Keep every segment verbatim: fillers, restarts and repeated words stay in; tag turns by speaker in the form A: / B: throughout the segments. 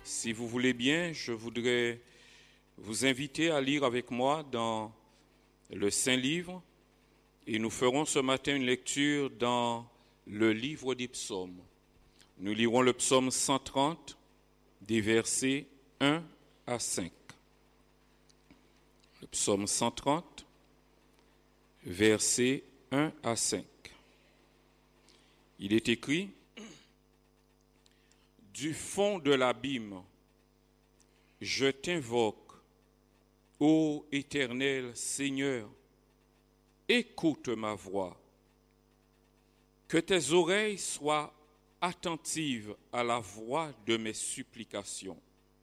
A: Si vous voulez bien, je voudrais vous inviter à lire avec moi dans le Saint-Livre et nous ferons ce matin une lecture dans le livre des psaumes. Nous lirons le psaume cent trente, des versets un à cinq. Le psaume cent trente, versets un à cinq. Il est écrit: du fond de l'abîme, je t'invoque, ô Éternel Seigneur, écoute ma voix. Que tes oreilles soient attentives à la voix de mes supplications.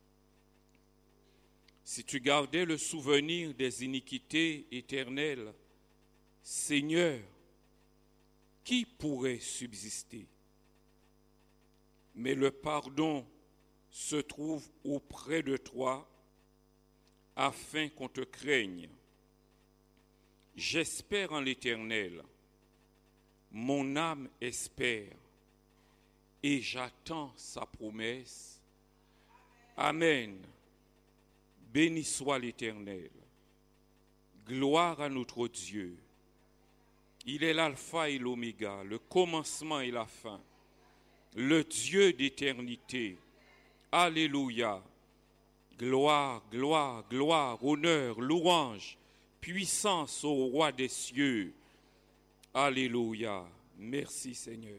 A: Si tu gardais le souvenir des iniquités éternelles, Seigneur, qui pourrait subsister? Mais le pardon se trouve auprès de toi afin qu'on te craigne. J'espère en l'Éternel, mon âme espère et j'attends sa promesse. Amen. Béni soit l'Éternel. Gloire à notre Dieu. Il est l'alpha et l'oméga, le commencement et la fin, le Dieu d'éternité. Alléluia. Gloire, gloire, gloire, honneur, louange, puissance au roi des cieux. Alléluia. Merci Seigneur.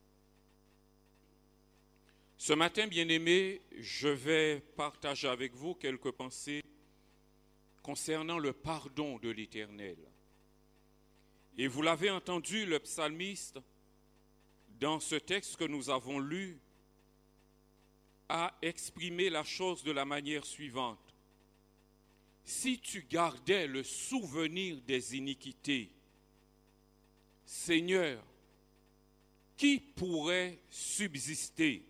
A: Ce matin, bien-aimés, je vais partager avec vous quelques pensées concernant le pardon de l'Éternel. Et vous l'avez entendu, le psalmiste, dans ce texte que nous avons lu, a exprimé la chose de la manière suivante. Si tu gardais le souvenir des iniquités, Seigneur, qui pourrait subsister?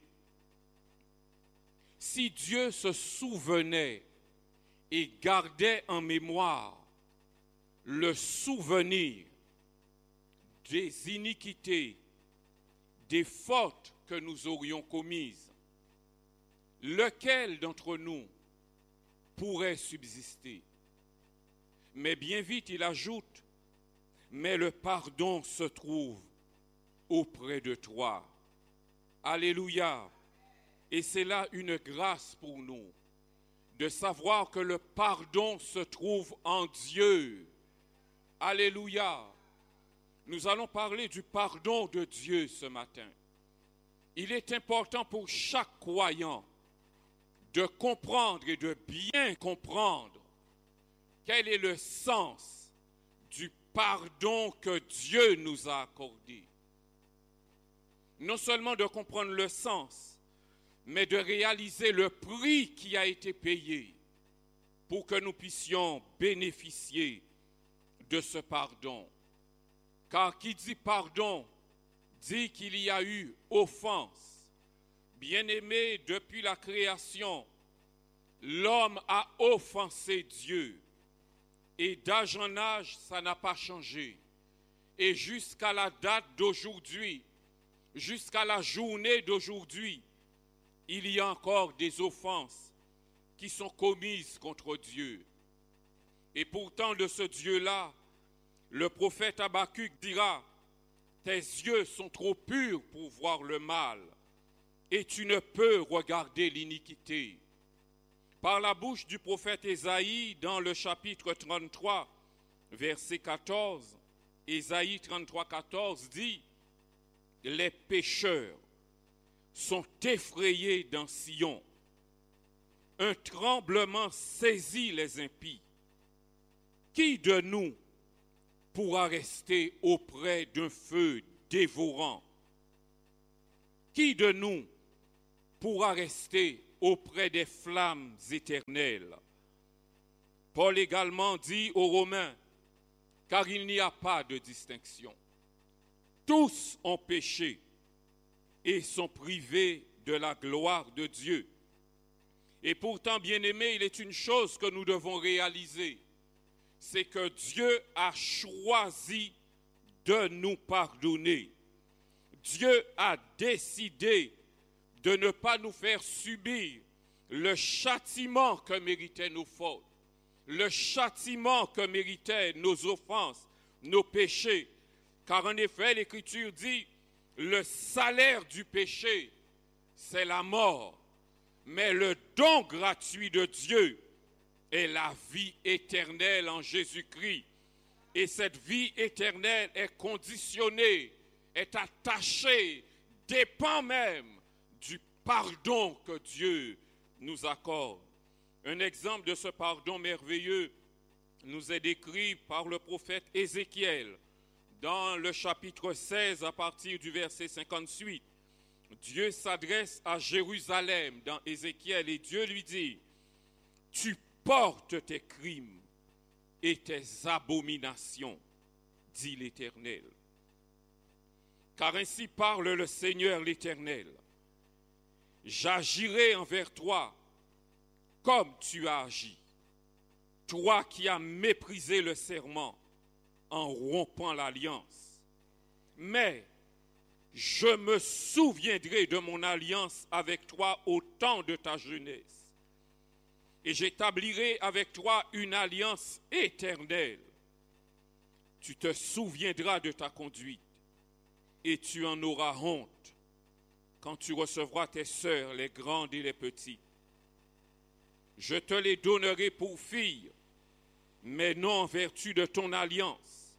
A: Si Dieu se souvenait et gardait en mémoire le souvenir des iniquités, des fautes que nous aurions commises, lequel d'entre nous pourrait subsister? Mais bien vite, il ajoute, mais le pardon se trouve auprès de toi. Alléluia. Et c'est là une grâce pour nous, de savoir que le pardon se trouve en Dieu. Alléluia. Nous allons parler du pardon de Dieu ce matin. Il est important pour chaque croyant de comprendre et de bien comprendre quel est le sens du pardon que Dieu nous a accordé. Non seulement de comprendre le sens, mais de réaliser le prix qui a été payé pour que nous puissions bénéficier de ce pardon. Car qui dit pardon, dit qu'il y a eu offense. Bien-aimé, depuis la création, l'homme a offensé Dieu. Et d'âge en âge, ça n'a pas changé. Et jusqu'à la date d'aujourd'hui, jusqu'à la journée d'aujourd'hui, il y a encore des offenses qui sont commises contre Dieu. Et pourtant, de ce Dieu-là, le prophète Habakkuk dira, « Tes yeux sont trop purs pour voir le mal, et tu ne peux regarder l'iniquité. » Par la bouche du prophète Ésaïe, dans le chapitre trente-trois, verset quatorze, Ésaïe trente-trois, quatorze dit, « Les pécheurs sont effrayés dans Sion. Un tremblement saisit les impies. Qui de nous pourra rester auprès d'un feu dévorant? Qui de nous pourra rester auprès des flammes éternelles? » Paul également dit aux Romains, car il n'y a pas de distinction. Tous ont péché et sont privés de la gloire de Dieu. Et pourtant, bien-aimés, il est une chose que nous devons réaliser, c'est que Dieu a choisi de nous pardonner. Dieu a décidé de ne pas nous faire subir le châtiment que méritaient nos fautes, le châtiment que méritaient nos offenses, nos péchés. Car en effet, l'Écriture dit, le salaire du péché, c'est la mort. Mais le don gratuit de Dieu est la vie éternelle en Jésus-Christ. Et cette vie éternelle est conditionnée, est attachée, dépend même du pardon que Dieu nous accorde. Un exemple de ce pardon merveilleux nous est décrit par le prophète Ézéchiel dans le chapitre seize à partir du verset cinquante-huit. Dieu s'adresse à Jérusalem dans Ézéchiel et Dieu lui dit, « Tu portes tes crimes et tes abominations, dit l'Éternel. Car ainsi parle le Seigneur l'Éternel. J'agirai envers toi comme tu as agi, toi qui as méprisé le serment en rompant l'alliance. Mais je me souviendrai de mon alliance avec toi au temps de ta jeunesse, et j'établirai avec toi une alliance éternelle. Tu te souviendras de ta conduite, et tu en auras honte quand tu recevras tes sœurs, les grandes et les petites. Je te les donnerai pour filles, mais non en vertu de ton alliance.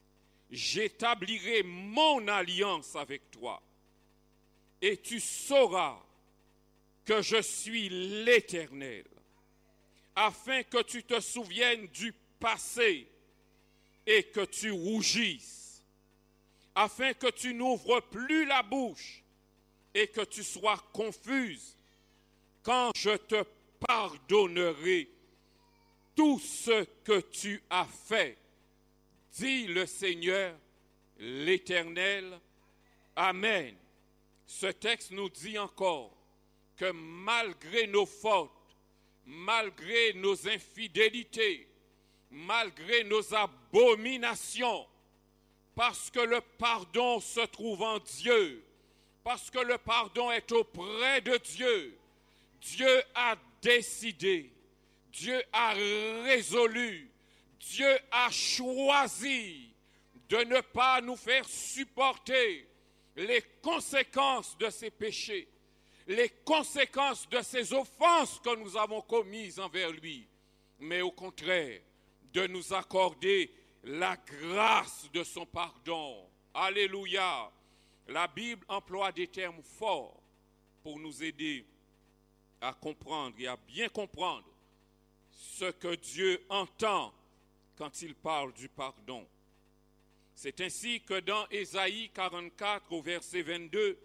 A: J'établirai mon alliance avec toi, et tu sauras que je suis l'Éternel, afin que tu te souviennes du passé et que tu rougisses, afin que tu n'ouvres plus la bouche et que tu sois confuse quand je te pardonnerai tout ce que tu as fait, dit le Seigneur, l'Éternel. Amen. Ce texte nous dit encore que malgré nos fautes, malgré nos infidélités, malgré nos abominations, parce que le pardon se trouve en Dieu, parce que le pardon est auprès de Dieu, Dieu a décidé, Dieu a résolu, Dieu a choisi de ne pas nous faire supporter les conséquences de ces péchés, les conséquences de ces offenses que nous avons commises envers lui, mais au contraire, de nous accorder la grâce de son pardon. Alléluia. La Bible emploie des termes forts pour nous aider à comprendre et à bien comprendre ce que Dieu entend quand il parle du pardon. C'est ainsi que dans Ésaïe quarante-quatre au verset vingt-deux,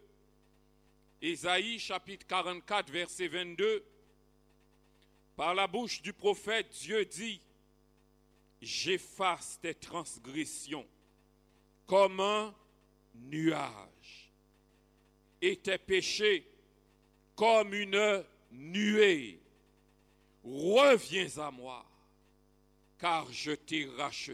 A: Ésaïe chapitre quarante-quatre verset vingt-deux, par la bouche du prophète, Dieu dit, « J'efface tes transgressions comme un nuage et tes péchés comme une nuée. Reviens à moi, car je t'ai racheté. »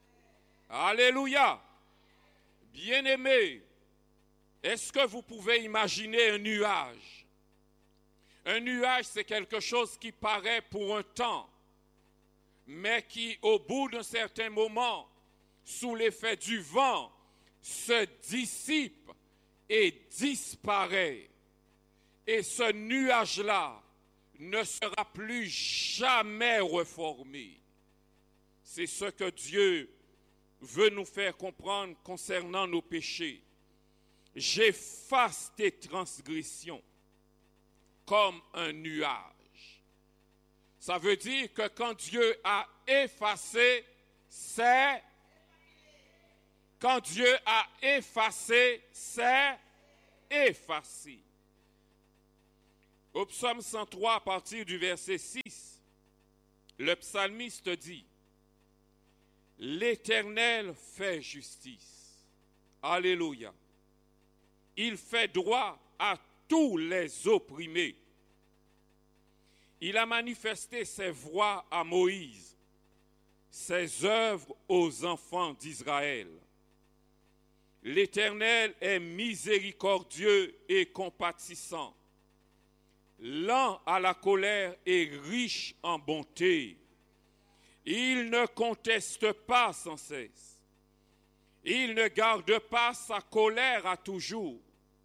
A: Alléluia. Bien-aimés, est-ce que vous pouvez imaginer un nuage? Un nuage, c'est quelque chose qui paraît pour un temps, mais qui, au bout d'un certain moment, sous l'effet du vent, se dissipe et disparaît. Et ce nuage-là ne sera plus jamais reformé. C'est ce que Dieu veut nous faire comprendre concernant nos péchés. J'efface tes transgressions comme un nuage. Ça veut dire que quand Dieu a effacé, c'est... Quand Dieu a effacé, c'est effacé. Au psaume cent trois, à partir du verset six, le psalmiste dit, « L'Éternel fait justice. » Alléluia. Il fait droit à tous les opprimés. Il a manifesté ses voies à Moïse, ses œuvres aux enfants d'Israël. L'Éternel est miséricordieux et compatissant, lent à la colère et riche en bonté. Il ne conteste pas sans cesse. Il ne garde pas sa colère à toujours.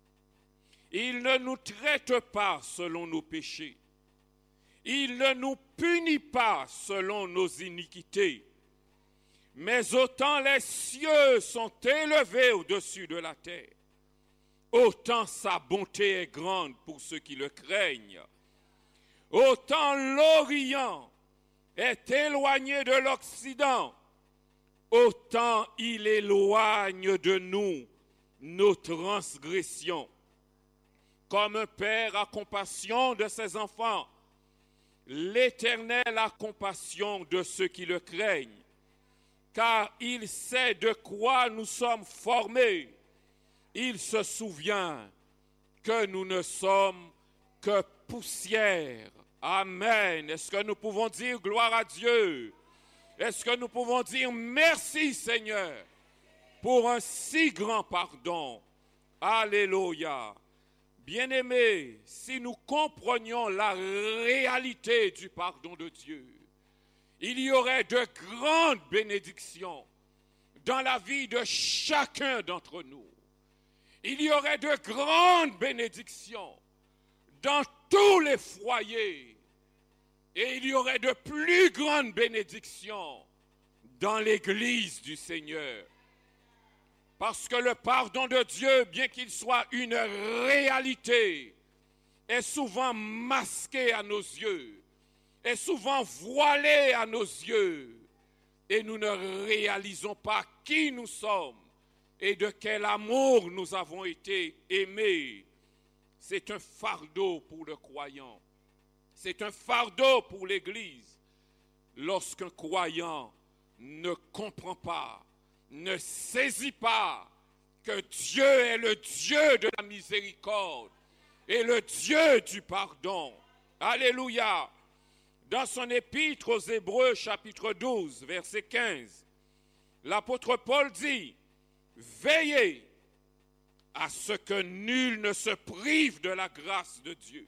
A: Il ne nous traite pas selon nos péchés. Il ne nous punit pas selon nos iniquités. Mais autant les cieux sont élevés au-dessus de la terre, autant sa bonté est grande pour ceux qui le craignent. Autant l'Orient est éloigné de l'Occident, autant il éloigne de nous nos transgressions. Comme un père a compassion de ses enfants, l'Éternel a compassion de ceux qui le craignent, car il sait de quoi nous sommes formés. Il se souvient que nous ne sommes que poussière. Amen. Est-ce que nous pouvons dire gloire à Dieu? Est-ce que nous pouvons dire merci Seigneur pour un si grand pardon? Alléluia. Bien-aimés, si nous comprenions la réalité du pardon de Dieu, il y aurait de grandes bénédictions dans la vie de chacun d'entre nous. Il y aurait de grandes bénédictions dans tous les foyers. Et il y aurait de plus grandes bénédictions dans l'Église du Seigneur. Parce que le pardon de Dieu, bien qu'il soit une réalité, est souvent masqué à nos yeux, est souvent voilé à nos yeux. Et nous ne réalisons pas qui nous sommes et de quel amour nous avons été aimés. C'est un fardeau pour le croyant. C'est un fardeau pour l'Église lorsqu'un croyant ne comprend pas, ne saisit pas que Dieu est le Dieu de la miséricorde et le Dieu du pardon. Alléluia. Dans son épître aux Hébreux, chapitre douze, verset quinze, l'apôtre Paul dit « Veillez à ce que nul ne se prive de la grâce de Dieu,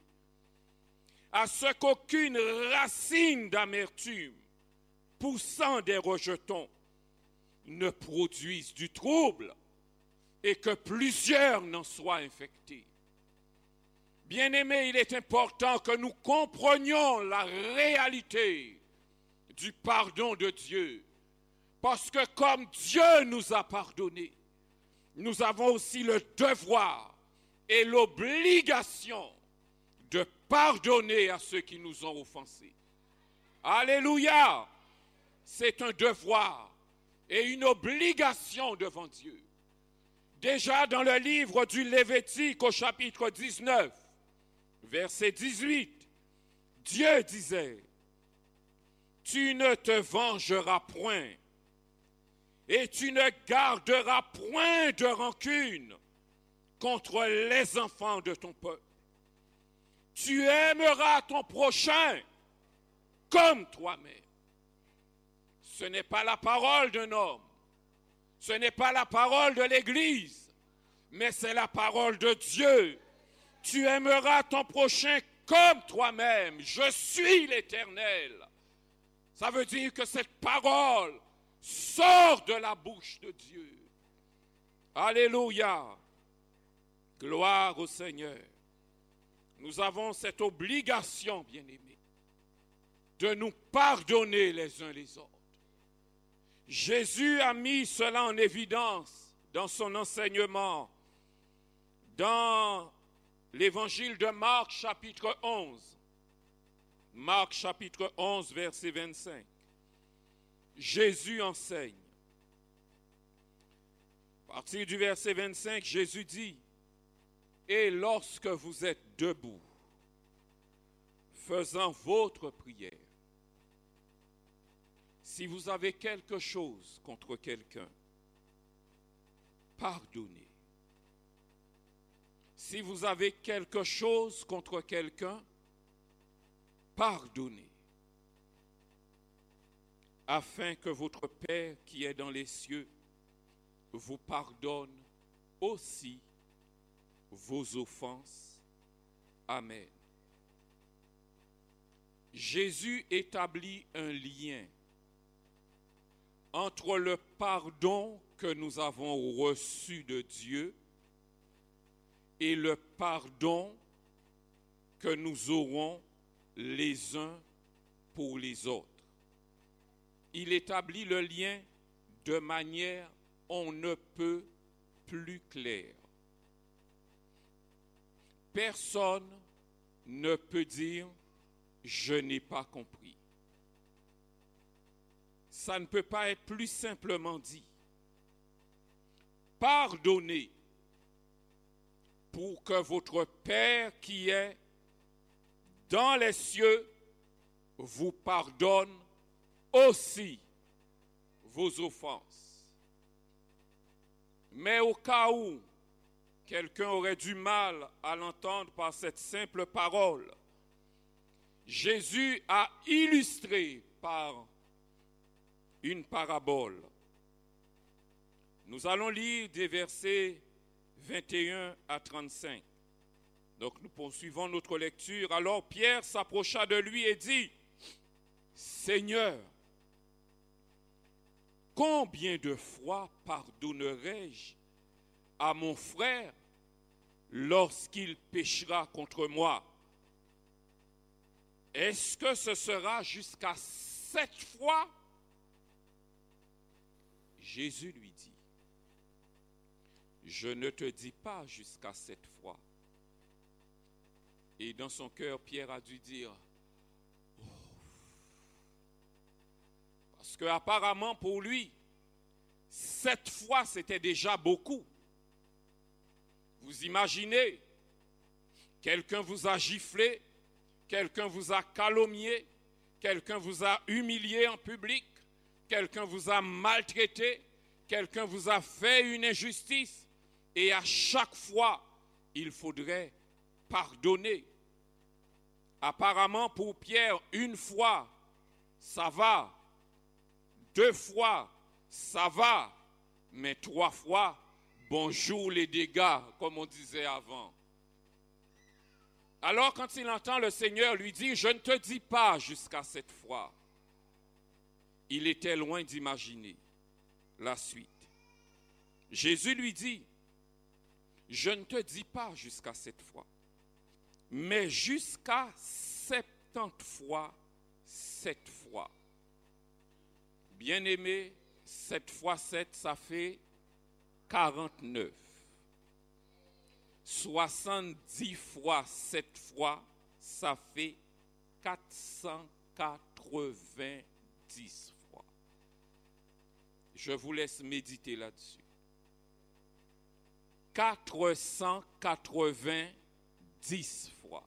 A: à ce qu'aucune racine d'amertume poussant des rejetons ne produise du trouble et que plusieurs n'en soient infectés. » Bien-aimés, il est important que nous comprenions la réalité du pardon de Dieu. Parce que comme Dieu nous a pardonné, nous avons aussi le devoir et l'obligation de pardonner à ceux qui nous ont offensés. Alléluia! C'est un devoir et une obligation devant Dieu. Déjà dans le livre du Lévitique au chapitre dix-neuf, verset dix-huit, Dieu disait « Tu ne te vengeras point et tu ne garderas point de rancune contre les enfants de ton peuple. Tu aimeras ton prochain comme toi-même. » Ce n'est pas la parole d'un homme, ce n'est pas la parole de l'Église, mais c'est la parole de Dieu. Tu aimeras ton prochain comme toi-même. Je suis l'Éternel. Ça veut dire que cette parole sort de la bouche de Dieu. Alléluia. Gloire au Seigneur. Nous avons cette obligation, bien-aimés, de nous pardonner les uns les autres. Jésus a mis cela en évidence dans son enseignement, dans l'évangile de Marc, chapitre onze. Marc, chapitre onze, verset vingt-cinq. Jésus enseigne. À partir du verset vingt-cinq, Jésus dit « Et lorsque vous êtes debout, faisant votre prière, si vous avez quelque chose contre quelqu'un, pardonnez. Si vous avez quelque chose contre quelqu'un, pardonnez, afin que votre Père qui est dans les cieux vous pardonne aussi vos offenses. Amen. Jésus établit un lien entre le pardon que nous avons reçu de Dieu et le pardon que nous aurons les uns pour les autres. Il établit le lien de manière on ne peut plus claire. Personne ne peut dire « je n'ai pas compris ». Ça ne peut pas être plus simplement dit. Pardonnez pour que votre Père qui est dans les cieux vous pardonne aussi vos offenses. Mais au cas où quelqu'un aurait du mal à l'entendre par cette simple parole, Jésus a illustré par une parabole. Nous allons lire des versets vingt et un à trente-cinq. Donc nous poursuivons notre lecture. Alors Pierre s'approcha de lui et dit, « Seigneur, combien de fois pardonnerai-je à mon frère lorsqu'il péchera contre moi? Est-ce que ce sera jusqu'à sept fois? » Jésus lui dit, « Je ne te dis pas jusqu'à sept fois. » Et dans son cœur, Pierre a dû dire, oh. Parce qu'apparemment pour lui, sept fois c'était déjà beaucoup. Vous imaginez, quelqu'un vous a giflé, quelqu'un vous a calomnié, quelqu'un vous a humilié en public, quelqu'un vous a maltraité, quelqu'un vous a fait une injustice, et à chaque fois, il faudrait pardonner. Apparemment, pour Pierre, une fois, ça va. Deux fois, ça va. Mais trois fois, bonjour les dégâts, comme on disait avant. Alors, quand il entend le Seigneur lui dire, je ne te dis pas jusqu'à cette fois, il était loin d'imaginer la suite. Jésus lui dit, je ne te dis pas jusqu'à cette fois, mais jusqu'à septante fois, sept fois. Bien-aimé, sept fois sept, ça fait quarante-neuf. soixante-dix fois sept fois, ça fait quatre cent quatre-vingt-dix fois. Je vous laisse méditer là-dessus. quatre cent quatre-vingt-dix fois.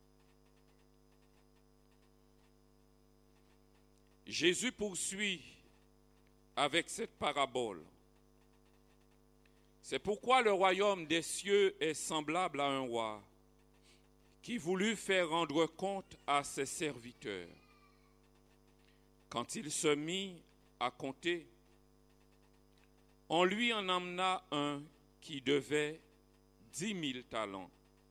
A: Jésus poursuit avec cette parabole. C'est pourquoi le royaume des cieux est semblable à un roi qui voulut faire rendre compte à ses serviteurs. Quand il se mit à compter, on lui en emmena un qui devait dix mille talents.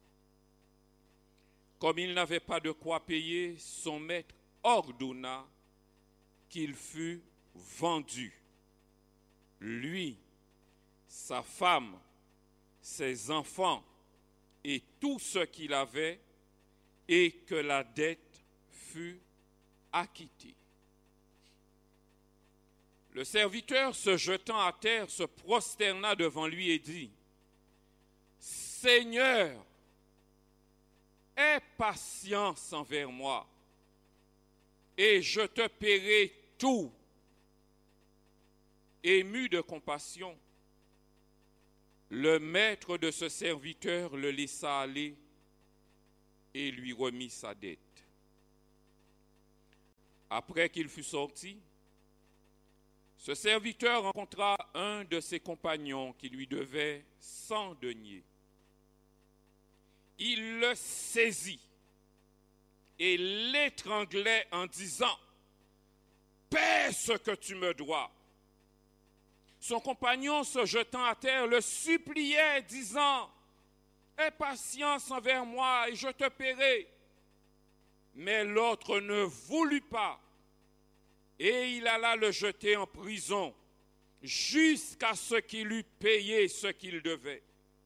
A: Comme il n'avait pas de quoi payer, son maître ordonna qu'il fût vendu, lui, sa femme, ses enfants et tout ce qu'il avait, et que la dette fût acquittée. Le serviteur, se jetant à terre, se prosterna devant lui et dit, « Seigneur, aie patience envers moi, et je te paierai tout. » Ému de compassion, le maître de ce serviteur le laissa aller et lui remit sa dette. Après qu'il fut sorti, ce serviteur rencontra un de ses compagnons qui lui devait cent deniers. Il le saisit et l'étranglait en disant, « Paie ce que tu me dois. » Son compagnon, se jetant à terre, le suppliait, disant, « Aie patience envers moi et je te paierai. » Mais l'autre ne voulut pas, et il alla le jeter en prison jusqu'à ce qu'il eût payé ce qu'il devait.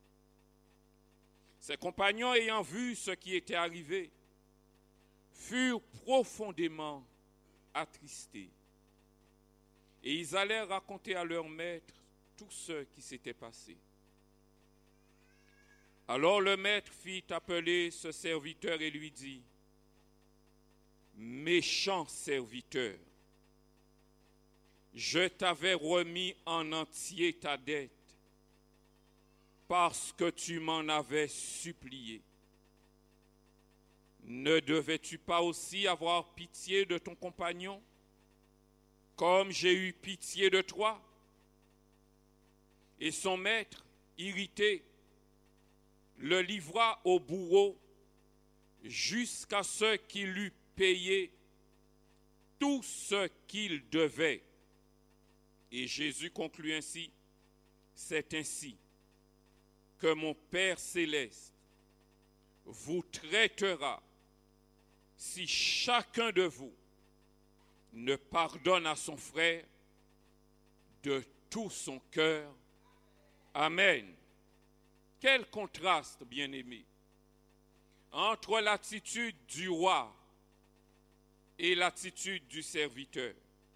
A: Ses compagnons, ayant vu ce qui était arrivé, furent profondément attristés. Et ils allèrent raconter à leur maître tout ce qui s'était passé. Alors le maître fit appeler ce serviteur et lui dit, « Méchant serviteur, je t'avais remis en entier ta dette parce que tu m'en avais supplié. Ne devais-tu pas aussi avoir pitié de ton compagnon, comme j'ai eu pitié de toi? » Et son maître, irrité, le livra au bourreau jusqu'à ce qu'il eût payé tout ce qu'il devait. Et Jésus conclut ainsi, « C'est ainsi que mon Père céleste vous traitera si chacun de vous ne pardonne à son frère de tout son cœur. » Amen. Quel contraste, bien-aimé, entre l'attitude du roi et l'attitude du serviteur.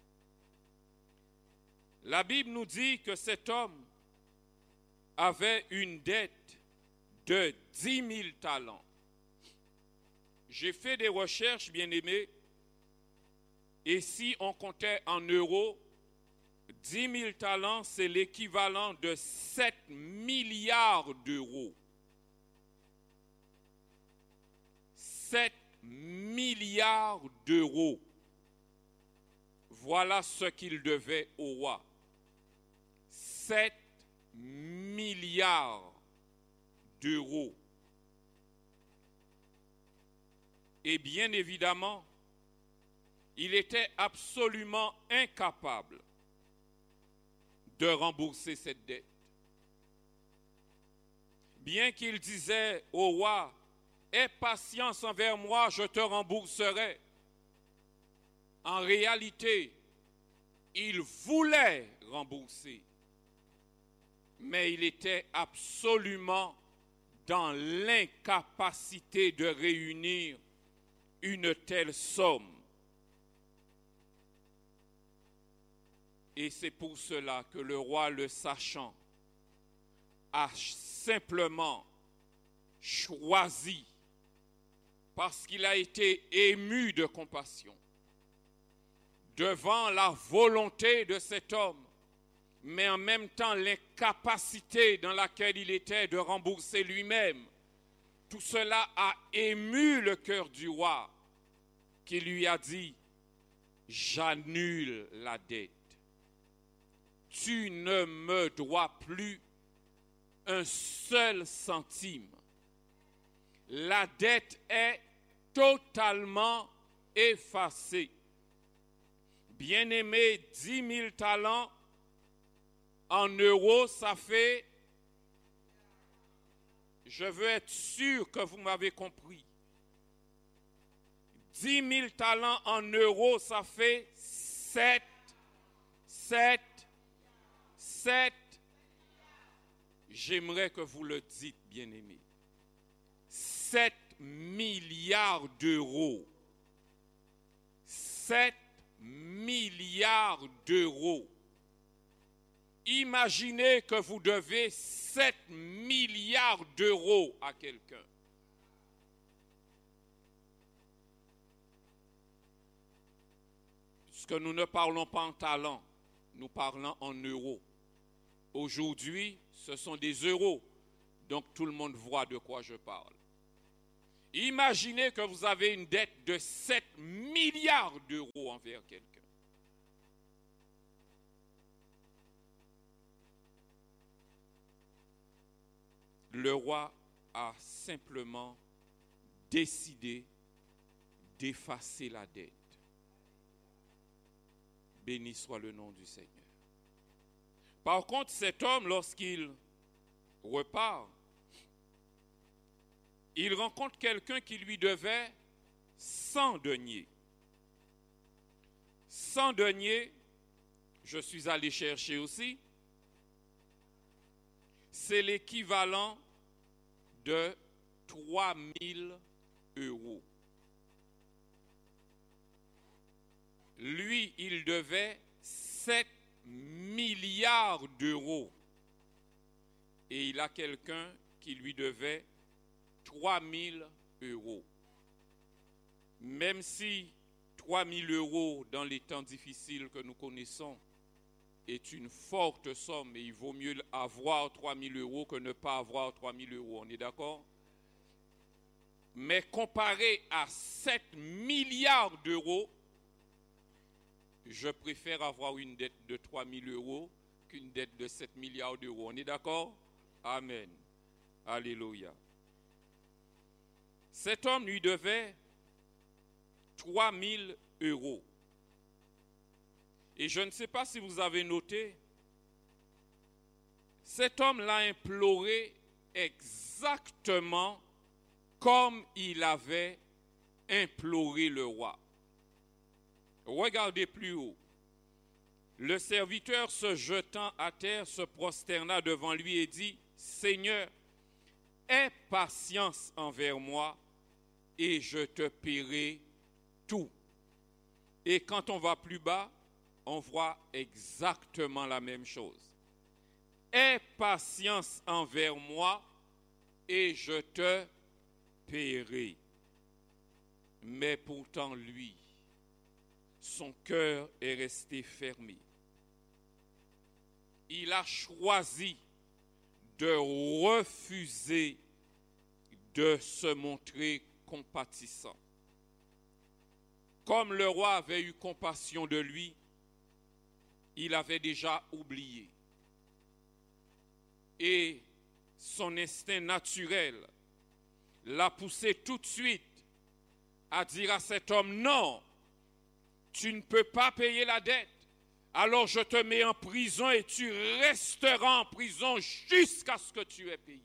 A: La Bible nous dit que cet homme avait une dette de dix mille talents. J'ai fait des recherches, bien-aimés, et si on comptait en euros, dix mille talents, c'est l'équivalent de sept milliards d'euros. sept milliards d'euros. Voilà ce qu'il devait au roi. sept milliards d'euros. Et bien évidemment, il était absolument incapable de rembourser cette dette. Bien qu'il disait au roi, « Aie patience envers moi, je te rembourserai », en réalité, il voulait rembourser, mais il était absolument dans l'incapacité de réunir une telle somme. Et c'est pour cela que le roi, le sachant, a simplement choisi, parce qu'il a été ému de compassion, devant la volonté de cet homme, mais en même temps l'incapacité dans laquelle il était de rembourser lui-même. Tout cela a ému le cœur du roi, qui lui a dit, « J'annule la dette. Tu ne me dois plus un seul centime. La dette est totalement effacée. » Bien-aimé, dix mille talents en euros, ça fait, je veux être sûr que vous m'avez compris, dix mille talents en euros, ça fait sept, sept, sept. J'aimerais que vous le dites, bien-aimé. sept milliards d'euros. sept milliards d'euros. Imaginez que vous devez sept milliards d'euros à quelqu'un. Puisque nous ne parlons pas en talent, nous parlons en euros. Aujourd'hui, ce sont des euros, donc tout le monde voit de quoi je parle. Imaginez que vous avez une dette de sept milliards d'euros envers quelqu'un. Le roi a simplement décidé d'effacer la dette. Béni soit le nom du Seigneur. Par contre, cet homme, lorsqu'il repart, il rencontre quelqu'un qui lui devait cent deniers. cent deniers, je suis allé chercher aussi, c'est l'équivalent de trois mille euros. Lui, il devait sept milliards d'euros. Et il a quelqu'un qui lui devait trois mille euros. Même si trois mille euros dans les temps difficiles que nous connaissons est une forte somme et il vaut mieux avoir trois mille euros que ne pas avoir trois mille euros, on est d'accord? Mais comparé à sept milliards d'euros, je préfère avoir une dette de trois mille euros qu'une dette de sept milliards d'euros. On est d'accord? Amen. Alléluia. Cet homme lui devait trois mille euros. Et je ne sais pas si vous avez noté, cet homme l'a imploré exactement comme il avait imploré le roi. Regardez plus haut. Le serviteur se jetant à terre se prosterna devant lui et dit, « Seigneur, aie patience envers moi et je te paierai tout. » Et quand on va plus bas, on voit exactement la même chose. « Aie patience envers moi et je te paierai. » Mais pourtant lui, son cœur est resté fermé. Il a choisi de refuser de se montrer compatissant. Comme le roi avait eu compassion de lui, il avait déjà oublié. Et son instinct naturel l'a poussé tout de suite à dire à cet homme, non, tu ne peux pas payer la dette. Alors je te mets en prison et tu resteras en prison jusqu'à ce que tu aies payé.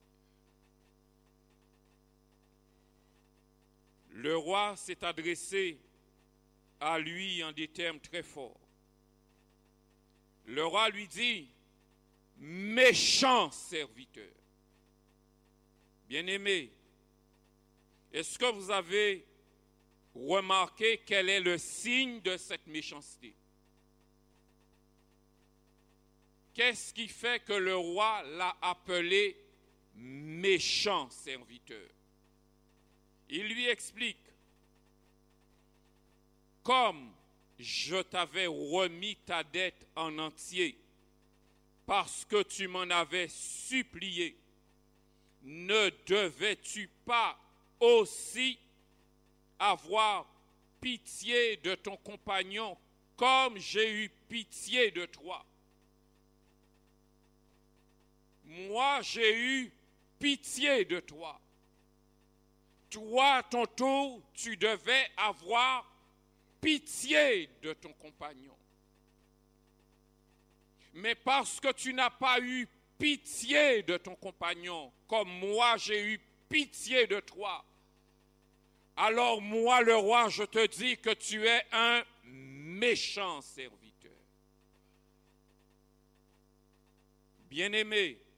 A: Le roi s'est adressé à lui en des termes très forts. Le roi lui dit, méchant serviteur. Bien-aimé, est-ce que vous avez remarqué quel est le signe de cette méchanceté? Qu'est-ce qui fait que le roi l'a appelé méchant serviteur? Il lui explique, comme je t'avais remis ta dette en entier, parce que tu m'en avais supplié, ne devais-tu pas aussi avoir pitié de ton compagnon comme j'ai eu pitié de toi? Moi, j'ai eu pitié de toi. Toi, à ton tour, tu devais avoir pitié de ton compagnon. Mais parce que tu n'as pas eu pitié de ton compagnon, comme moi j'ai eu pitié de toi, alors moi, le roi, je te dis que tu es un méchant serviteur. Bien-aimé,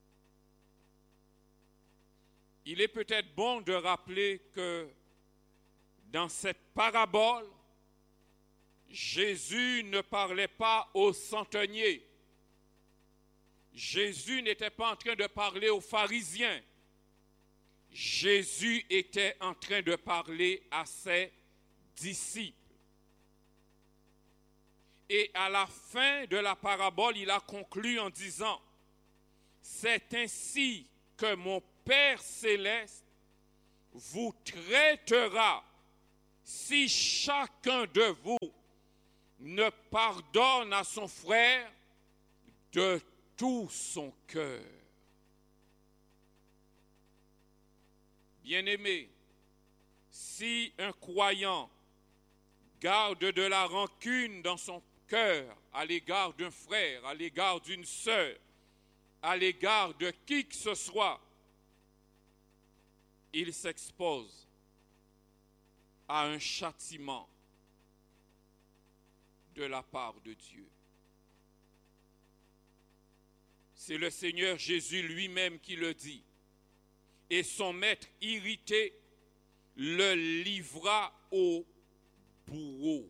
A: il est peut-être bon de rappeler que dans cette parabole, Jésus ne parlait pas aux centeniers. Jésus n'était pas en train de parler aux pharisiens. Jésus était en train de parler à ses disciples. Et à la fin de la parabole, il a conclu en disant, « C'est ainsi que mon Père céleste vous traitera si chacun de vous ne pardonne à son frère de tout son cœur. » Bien-aimé, si un croyant garde de la rancune dans son cœur à l'égard d'un frère, à l'égard d'une sœur, à l'égard de qui que ce soit, il s'expose à un châtiment de la part de Dieu. C'est le Seigneur Jésus lui-même qui le dit. Et son maître irrité le livra au bourreau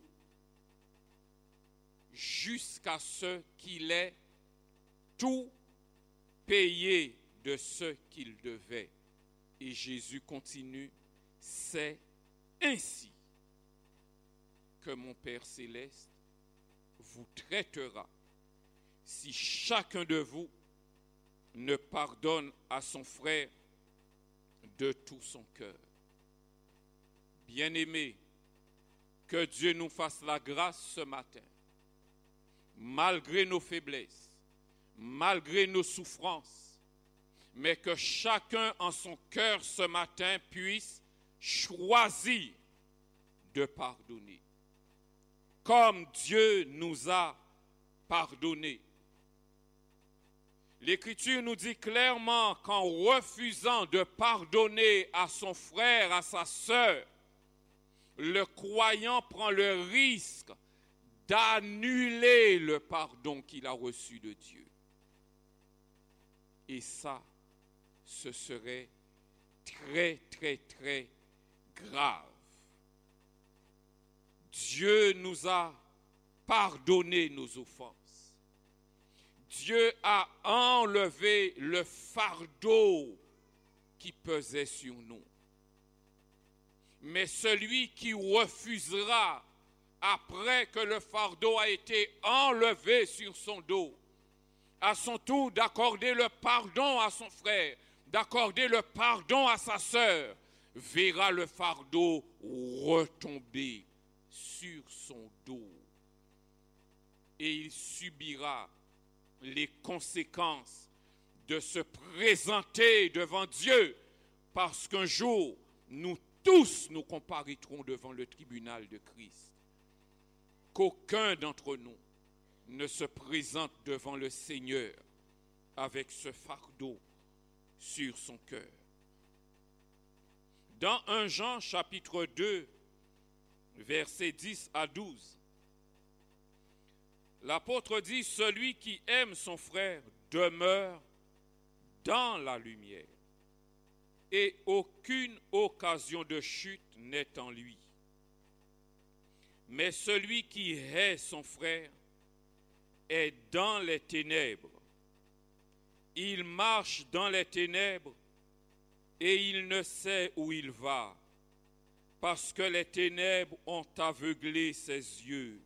A: jusqu'à ce qu'il ait tout payé de ce qu'il devait. Et Jésus continue, c'est ainsi que mon Père céleste vous traitera si chacun de vous ne pardonne à son frère de tout son cœur. Bien-aimés, que Dieu nous fasse la grâce ce matin, malgré nos faiblesses, malgré nos souffrances, mais que chacun en son cœur ce matin puisse choisir de pardonner, comme Dieu nous a pardonné. L'Écriture nous dit clairement qu'en refusant de pardonner à son frère, à sa sœur, le croyant prend le risque d'annuler le pardon qu'il a reçu de Dieu. Et ça, ce serait très, très, très grave. Dieu nous a pardonné nos offenses. Dieu a enlevé le fardeau qui pesait sur nous. Mais celui qui refusera, après que le fardeau a été enlevé sur son dos, à son tour d'accorder le pardon à son frère, d'accorder le pardon à sa sœur, verra le fardeau retomber sur son dos. Et il subira les conséquences de se présenter devant Dieu, parce qu'un jour, nous tous nous comparaîtrons devant le tribunal de Christ. Qu'aucun d'entre nous ne se présente devant le Seigneur avec ce fardeau sur son cœur. Dans premier Jean chapitre deux, versets dix à douze, l'apôtre dit, « Celui qui aime son frère demeure dans la lumière, et aucune occasion de chute n'est en lui. Mais celui qui hait son frère est dans les ténèbres. Il marche dans les ténèbres et il ne sait où il va, parce que les ténèbres ont aveuglé ses yeux.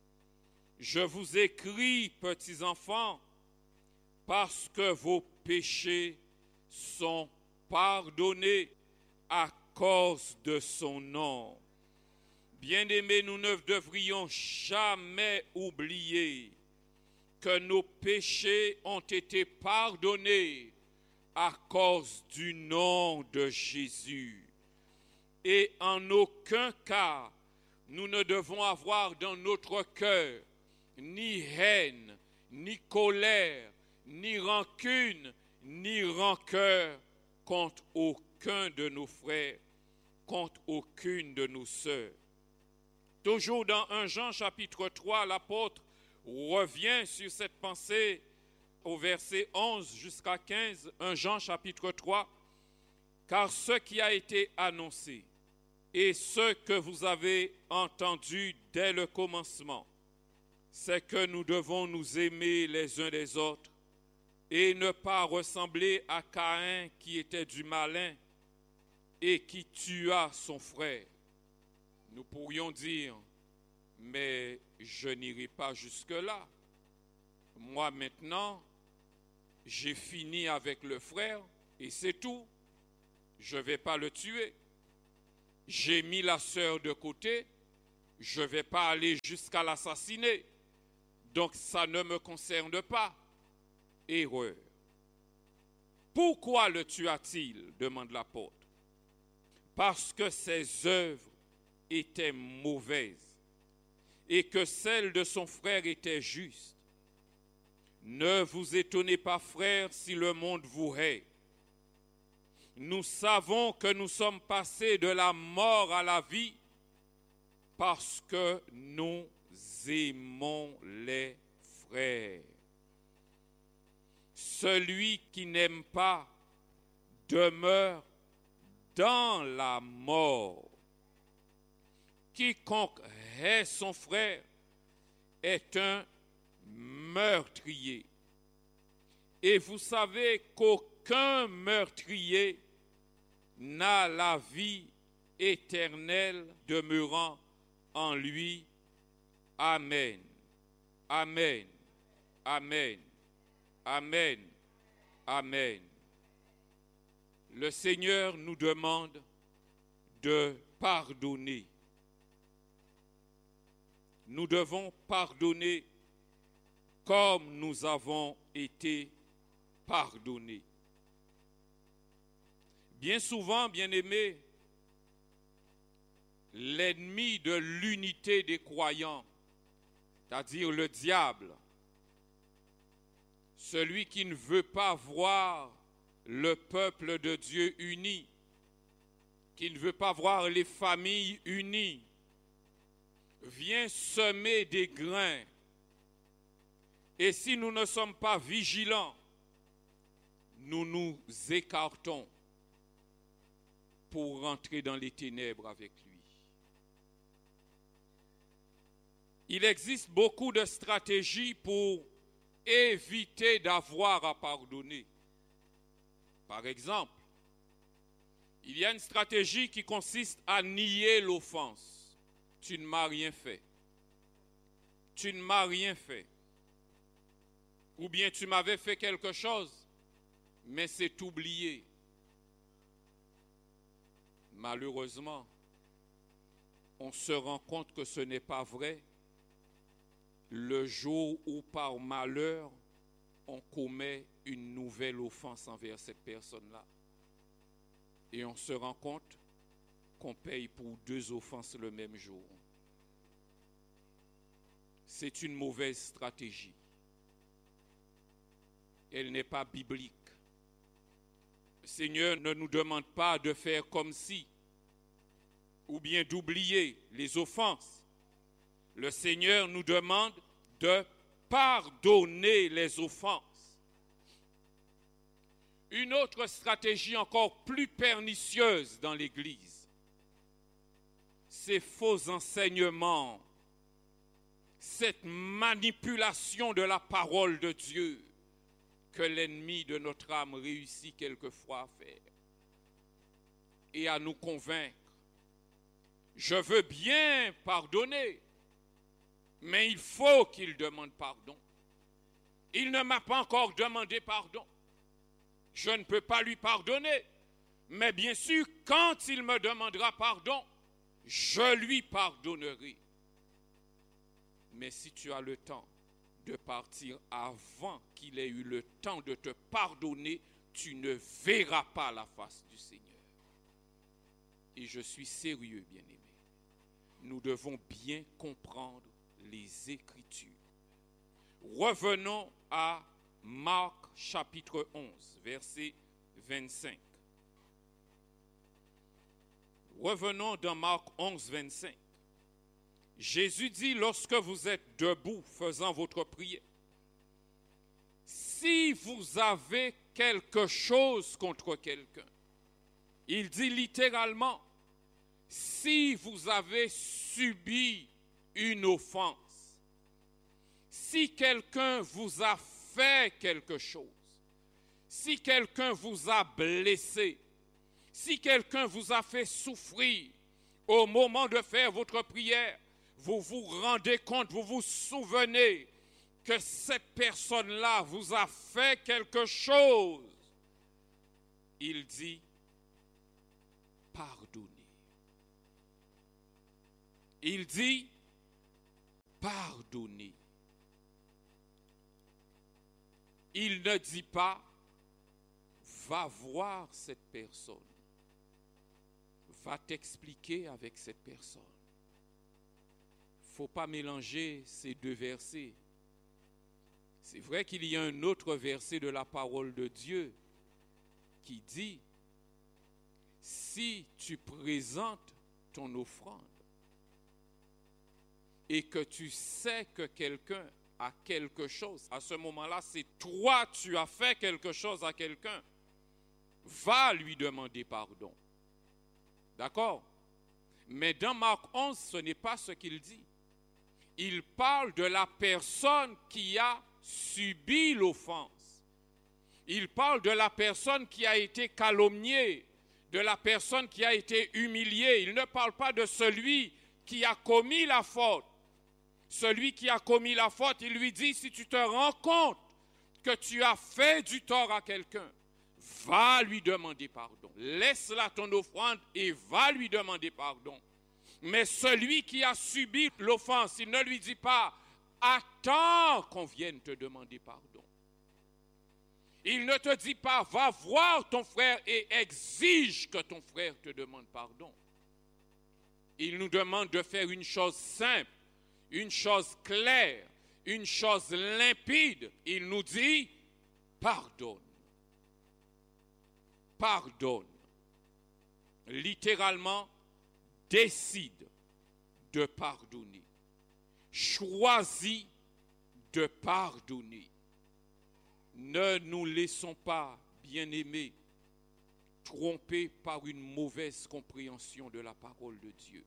A: Je vous écris, petits enfants, parce que vos péchés sont pardonnés à cause de son nom. » Bien-aimés, nous ne devrions jamais oublier que nos péchés ont été pardonnés à cause du nom de Jésus. Et en aucun cas, nous ne devons avoir dans notre cœur ni haine, ni colère, ni rancune, ni rancœur contre aucun de nos frères, contre aucune de nos sœurs. Toujours dans premier Jean chapitre trois, l'apôtre revient sur cette pensée au verset onze jusqu'à quinze, premier Jean chapitre trois, « Car ce qui a été annoncé et ce que vous avez entendu dès le commencement, c'est que nous devons nous aimer les uns les autres et ne pas ressembler à Caïn qui était du malin et qui tua son frère. » Nous pourrions dire, mais je n'irai pas jusque-là. Moi maintenant, j'ai fini avec le frère et c'est tout. Je ne vais pas le tuer. J'ai mis la sœur de côté, je ne vais pas aller jusqu'à l'assassiner. Donc ça ne me concerne pas. Erreur. Pourquoi le tua-t-il, demande l'apôtre. Parce que ses œuvres étaient mauvaises et que celles de son frère étaient justes. Ne vous étonnez pas, frères, si le monde vous hait. Nous savons que nous sommes passés de la mort à la vie parce que nous aimons les frères. Celui qui n'aime pas demeure dans la mort. Quiconque hait son frère est un meurtrier. Et vous savez qu'aucun meurtrier n'a la vie éternelle demeurant en lui. Amen. Amen. Amen. Amen. Amen. Le Seigneur nous demande de pardonner. Nous devons pardonner comme nous avons été pardonnés. Bien souvent, bien-aimés, l'ennemi de l'unité des croyants, c'est-à-dire le diable, celui qui ne veut pas voir le peuple de Dieu uni, qui ne veut pas voir les familles unies, vient semer des grains. Et si nous ne sommes pas vigilants, nous nous écartons pour rentrer dans les ténèbres avec lui. Il existe beaucoup de stratégies pour éviter d'avoir à pardonner. Par exemple, il y a une stratégie qui consiste à nier l'offense. Tu ne m'as rien fait. Tu ne m'as rien fait. Ou bien tu m'avais fait quelque chose, mais c'est oublié. Malheureusement, on se rend compte que ce n'est pas vrai le jour où par malheur, on commet une nouvelle offense envers cette personne-là. Et on se rend compte qu'on paye pour deux offenses le même jour. C'est une mauvaise stratégie. Elle n'est pas biblique. Le Seigneur ne nous demande pas de faire comme si, ou bien d'oublier les offenses. Le Seigneur nous demande de pardonner les offenses. Une autre stratégie encore plus pernicieuse dans l'Église, ces faux enseignements, cette manipulation de la parole de Dieu que l'ennemi de notre âme réussit quelquefois à faire et à nous convaincre. Je veux bien pardonner, mais il faut qu'il demande pardon. Il ne m'a pas encore demandé pardon. Je ne peux pas lui pardonner. Mais bien sûr, quand il me demandera pardon, je lui pardonnerai. Mais si tu as le temps de partir avant qu'il ait eu le temps de te pardonner, tu ne verras pas la face du Seigneur. Et je suis sérieux, bien-aimé. Nous devons bien comprendre les Écritures. Revenons à Marc chapitre onze, verset vingt-cinq. Revenons dans Marc onze, vingt-cinq. Jésus dit, lorsque vous êtes debout faisant votre prière, si vous avez quelque chose contre quelqu'un, il dit littéralement, si vous avez subi une offense, si quelqu'un vous a fait quelque chose, si quelqu'un vous a blessé, si quelqu'un vous a fait souffrir, au moment de faire votre prière, vous vous rendez compte, vous vous souvenez que cette personne-là vous a fait quelque chose. Il dit, pardonnez. Il dit, pardonnez. Il ne dit pas, va voir cette personne, va t'expliquer avec cette personne. Il ne faut pas mélanger ces deux versets. C'est vrai qu'il y a un autre verset de la parole de Dieu qui dit, si tu présentes ton offrande, et que tu sais que quelqu'un a quelque chose, à ce moment-là, c'est toi, tu as fait quelque chose à quelqu'un, va lui demander pardon. D'accord? Mais dans Marc onze, ce n'est pas ce qu'il dit. Il parle de la personne qui a subi l'offense. Il parle de la personne qui a été calomniée, de la personne qui a été humiliée. Il ne parle pas de celui qui a commis la faute. Celui qui a commis la faute, il lui dit, si tu te rends compte que tu as fait du tort à quelqu'un, va lui demander pardon. Laisse là ton offrande et va lui demander pardon. Mais celui qui a subi l'offense, il ne lui dit pas, attends qu'on vienne te demander pardon. Il ne te dit pas, va voir ton frère et exige que ton frère te demande pardon. Il nous demande de faire une chose simple, une chose claire, une chose limpide. Il nous dit, pardonne. Pardonne. Littéralement, décide de pardonner. Choisis de pardonner. Ne nous laissons pas, bien-aimés, tromper par une mauvaise compréhension de la parole de Dieu.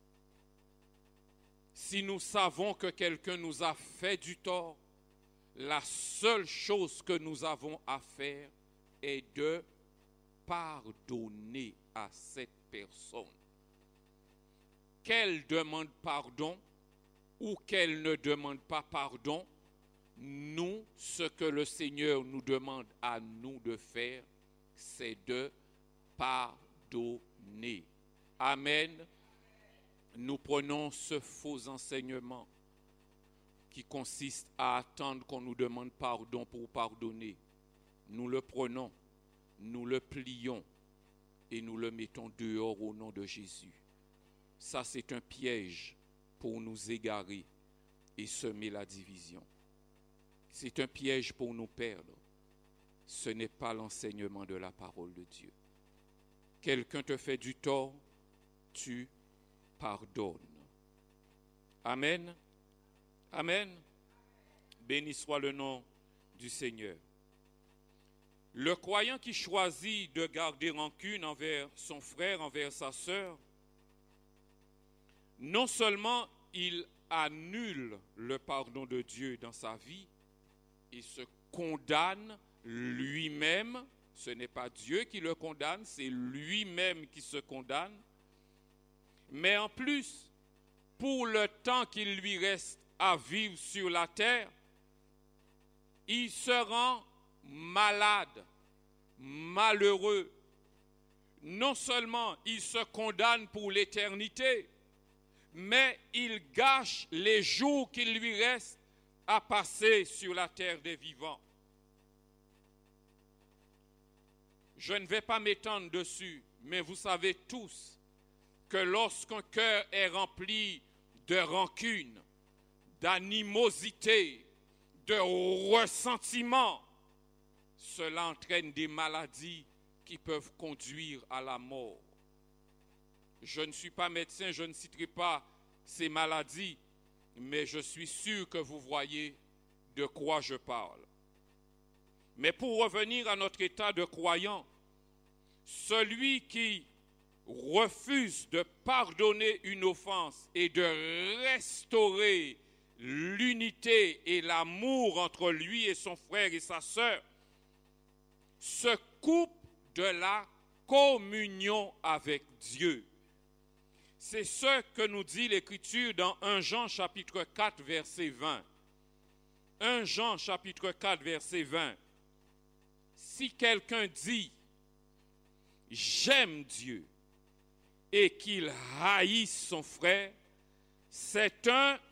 A: Si nous savons que quelqu'un nous a fait du tort, la seule chose que nous avons à faire est de pardonner à cette personne. Qu'elle demande pardon ou qu'elle ne demande pas pardon, nous, ce que le Seigneur nous demande à nous de faire, c'est de pardonner. Amen. Nous prenons ce faux enseignement qui consiste à attendre qu'on nous demande pardon pour pardonner. Nous le prenons, nous le plions et nous le mettons dehors au nom de Jésus. Ça, c'est un piège pour nous égarer et semer la division. C'est un piège pour nous perdre. Ce n'est pas l'enseignement de la parole de Dieu. Quelqu'un te fait du tort, tu pardonnes. Amen. Amen. Béni soit le nom du Seigneur. Le croyant qui choisit de garder rancune envers son frère, envers sa sœur, non seulement il annule le pardon de Dieu dans sa vie, il se condamne lui-même. Ce n'est pas Dieu qui le condamne, c'est lui-même qui se condamne. Mais en plus, pour le temps qu'il lui reste à vivre sur la terre, il se rend malade, malheureux. Non seulement il se condamne pour l'éternité, mais il gâche les jours qu'il lui reste à passer sur la terre des vivants. Je ne vais pas m'étendre dessus, mais vous savez tous que lorsqu'un cœur est rempli de rancune, d'animosité, de ressentiment, cela entraîne des maladies qui peuvent conduire à la mort. Je ne suis pas médecin, je ne citerai pas ces maladies, mais je suis sûr que vous voyez de quoi je parle. Mais pour revenir à notre état de croyant, celui qui refuse de pardonner une offense et de restaurer l'unité et l'amour entre lui et son frère et sa sœur, se coupe de la communion avec Dieu. C'est ce que nous dit l'Écriture dans premier Jean chapitre quatre, verset vingt. premier Jean chapitre quatre, verset vingt. Si quelqu'un dit « J'aime Dieu » et qu'il haïsse son frère, c'est un